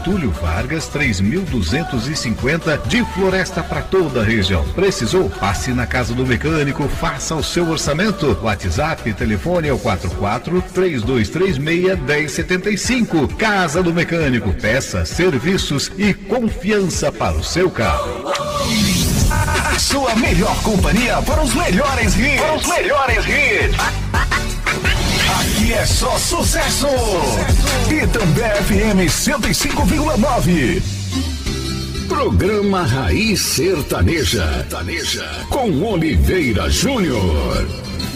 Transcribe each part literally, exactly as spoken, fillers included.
Getúlio Vargas, três mil duzentos e cinquenta, de Floresta para toda a região. Precisou? Passe na Casa do Mecânico, faça o seu orçamento. WhatsApp, telefone é o quatro quatro, três dois três seis, um zero sete cinco. Casa do Mecânico, peças, serviços e confiança para o seu carro. A sua melhor companhia para os melhores hits. Para os melhores hits. Aqui é só sucesso. Itambé F M cento e cinco vírgula nove. Programa Raiz Sertaneja. Sertaneja. Com Oliveira Júnior.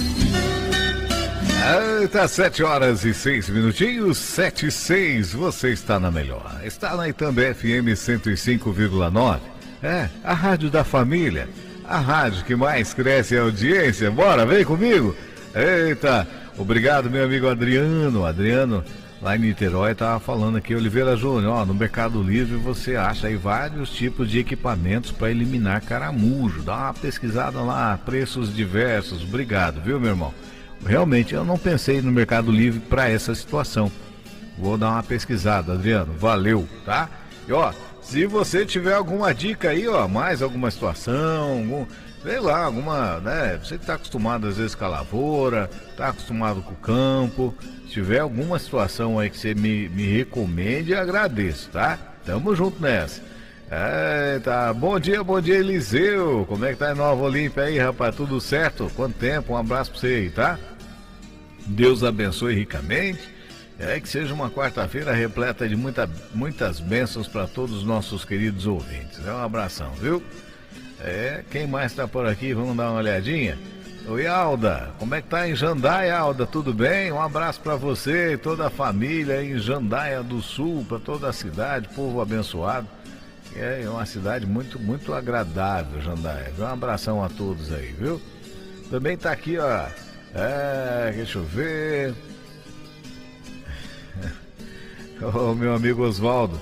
Ah, tá sete horas e seis minutinhos, sete e seis. Você está na melhor. Está na Itambé F M cento e cinco vírgula nove. É, a rádio da família. A rádio que mais cresce a audiência. Bora, vem comigo. Eita, obrigado, meu amigo Adriano. Adriano, lá em Niterói, estava falando aqui, Oliveira Júnior, ó, no Mercado Livre você acha aí vários tipos de equipamentos para eliminar caramujo. Dá uma pesquisada lá, preços diversos. Obrigado, viu, meu irmão? Realmente, eu não pensei no Mercado Livre para essa situação. Vou dar uma pesquisada, Adriano. Valeu, tá? E ó, se você tiver alguma dica aí, ó, mais alguma situação, algum, sei lá, alguma, né? Você que tá acostumado às vezes com a lavoura, tá acostumado com o campo, se tiver alguma situação aí que você me, me recomende, agradeço, tá? Tamo junto nessa. É, tá. Bom dia, bom dia, Eliseu. Como é que tá em Nova Olímpia aí, rapaz? Tudo certo? Quanto tempo? Um abraço pra você aí, tá? Deus abençoe ricamente. É, que seja uma quarta-feira repleta de muita, muitas bênçãos para todos os nossos queridos ouvintes. É um abração, viu? É, quem mais tá por aqui? Vamos dar uma olhadinha. Oi, Alda, como é que tá em Jandaia, Alda? Tudo bem? Um abraço para você e toda a família em Jandaia do Sul, para toda a cidade, povo abençoado. É uma cidade muito, muito agradável, Jandaia. Um abração a todos aí, viu? Também tá aqui, ó. É, deixa eu ver. O meu amigo Osvaldo.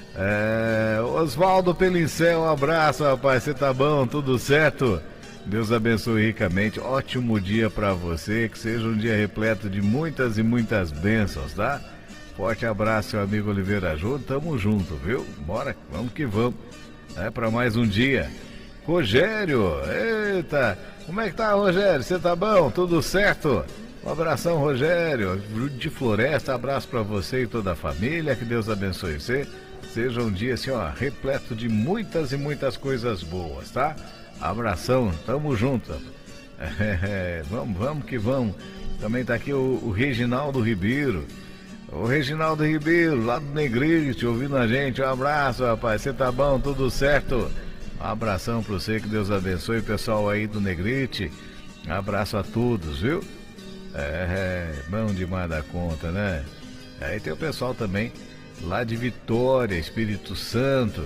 É, Osvaldo Pelincel, um abraço, rapaz. Você tá bom? Tudo certo? Deus abençoe ricamente. Ótimo dia pra você. Que seja um dia repleto de muitas e muitas bênçãos, tá? Forte abraço, seu amigo Oliveira Júnior. Tamo junto, viu? Bora, vamos que vamos. É pra mais um dia. Rogério, eita. Como é que tá, Rogério? Você tá bom? Tudo certo? Um abração, Rogério, de Floresta, abraço para você e toda a família, que Deus abençoe você, seja um dia assim, ó, repleto de muitas e muitas coisas boas, tá? Abração, tamo junto, é, vamos, vamos que vamos. Também tá aqui o, o Reginaldo Ribeiro, o Reginaldo Ribeiro, lá do Negrite, ouvindo a gente, um abraço, rapaz, você tá bom, tudo certo? Um abração para você, que Deus abençoe o pessoal aí do Negrite, um abraço a todos, viu? É, bom demais da conta, né? Aí tem o pessoal também lá de Vitória, Espírito Santo.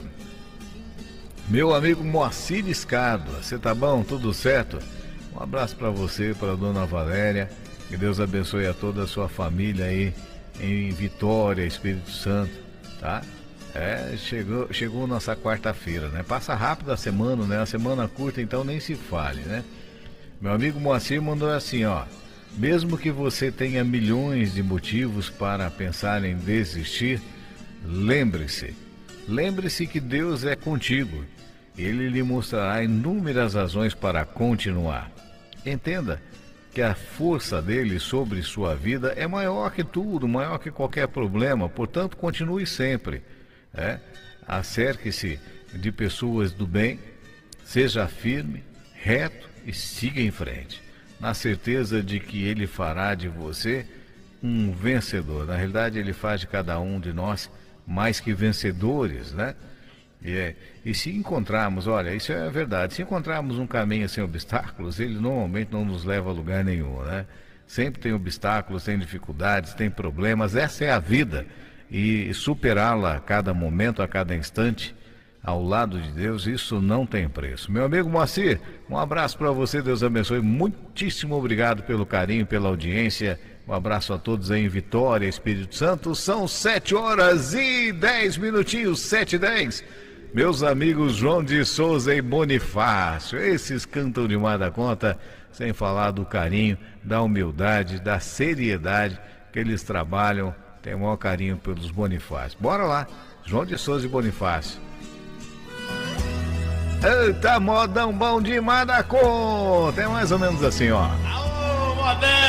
Meu amigo Moacir Escado, você tá bom? Tudo certo? Um abraço para você, para a dona Valéria. Que Deus abençoe a toda a sua família aí em Vitória, Espírito Santo, tá? É, chegou, chegou nossa quarta-feira, né? Passa rápido a semana, né? A semana curta, então nem se fale, né? Meu amigo Moacir mandou assim, ó. Mesmo que você tenha milhões de motivos para pensar em desistir, lembre-se, lembre-se que Deus é contigo. Ele lhe mostrará inúmeras razões para continuar. Entenda que a força dele sobre sua vida é maior que tudo, maior que qualquer problema, portanto, continue sempre. É? Acerque-se de pessoas do bem, seja firme, reto e siga em frente, na certeza de que ele fará de você um vencedor. Na realidade, ele faz de cada um de nós mais que vencedores, né? E, é, e se encontrarmos, olha, isso é verdade, se encontrarmos um caminho sem obstáculos, ele normalmente não nos leva a lugar nenhum, né? Sempre tem obstáculos, tem dificuldades, tem problemas, essa é a vida. E superá-la a cada momento, a cada instante, ao lado de Deus, isso não tem preço. Meu amigo Moacir, um abraço para você, Deus abençoe, muitíssimo obrigado pelo carinho, pela audiência, um abraço a todos aí em Vitória, Espírito Santo. São sete horas e dez minutinhos, sete e dez. Meus amigos João de Souza e Bonifácio, esses cantam demais da conta, sem falar do carinho, da humildade, da seriedade que eles trabalham, tem o maior carinho pelos Bonifácios. Bora lá João de Souza e Bonifácio. Eita, modão bom demais da conta. É mais ou menos assim, ó. Aô, modão!